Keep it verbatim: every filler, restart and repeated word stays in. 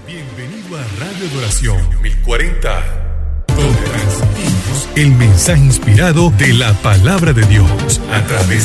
Bienvenido a Radio Adoración mil cuarenta, donde transmitimos el mensaje inspirado de la palabra de Dios a través